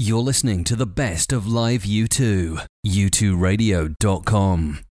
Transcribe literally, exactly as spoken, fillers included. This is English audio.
You're listening to the best of live U two. U two radio dot com.